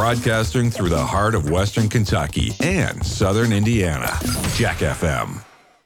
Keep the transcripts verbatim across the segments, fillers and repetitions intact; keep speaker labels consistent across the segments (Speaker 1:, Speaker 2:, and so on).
Speaker 1: broadcasting through the heart of Western Kentucky and Southern Indiana. Jack F M.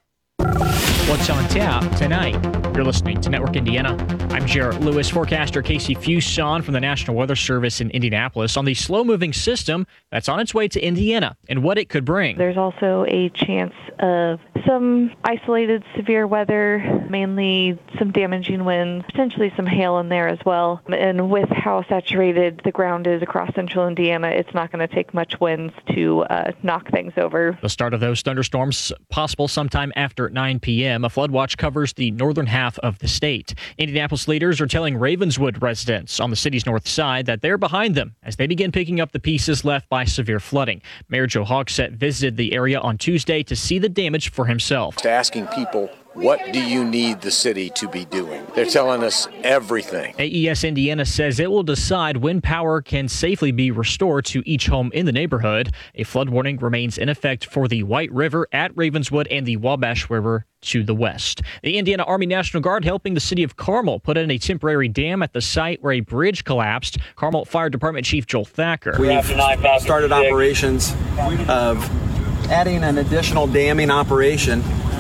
Speaker 2: What's on tap tonight? You're listening to Network Indiana. I'm Jarrett Lewis. Forecaster Casey Fuson from the National Weather Service in Indianapolis on the slow-moving system that's on its way to Indiana and what it could bring.
Speaker 3: There's also a chance of some isolated severe weather, mainly some damaging winds, potentially some hail in there as well. And with how saturated the ground is across central Indiana, it's not going to take much winds to uh, knock things over.
Speaker 2: The start of those thunderstorms possible sometime after nine p.m. A flood watch covers the northern half of the state. Indianapolis leaders are telling Ravenswood residents on the city's north side that they're behind them as they begin picking up the pieces left by severe flooding. Mayor Joe Hogsett visited the area on Tuesday to see the damage for himself.
Speaker 4: To asking people, what do you need the city to be doing? They're telling us everything.
Speaker 2: A E S Indiana says it will decide when power can safely be restored to each home in the neighborhood. A flood warning remains in effect for the White River at Ravenswood and the Wabash River to the west. The Indiana Army National Guard helping the city of Carmel put in a temporary dam at the site where a bridge collapsed. Carmel Fire Department Chief Joel Thacker.
Speaker 5: We've started operations of adding an additional damming operation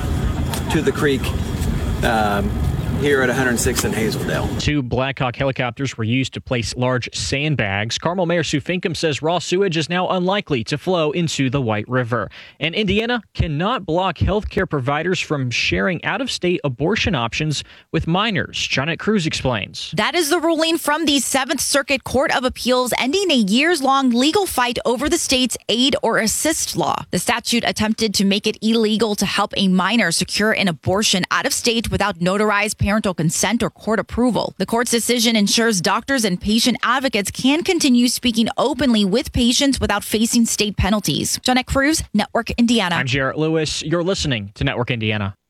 Speaker 5: to the creek um, here at one hundred sixth and Hazeldale.
Speaker 2: Two Black Hawk helicopters were used to place large sandbags. Carmel Mayor Sue Finkum says raw sewage is now unlikely to flow into the White River. And Indiana cannot block healthcare providers from sharing out-of-state abortion options with minors. Janet Cruz explains.
Speaker 6: That is the ruling from the Seventh Circuit Court of Appeals, ending a years-long legal fight over the state's aid or assist law. The statute attempted to make it illegal to help a minor secure an abortion out of state without notarized parental consent or court approval. The court's decision ensures doctors and patient advocates can continue speaking openly with patients without facing state penalties. Janet Cruz, Network Indiana.
Speaker 2: I'm Jarrett Lewis. You're listening to Network Indiana.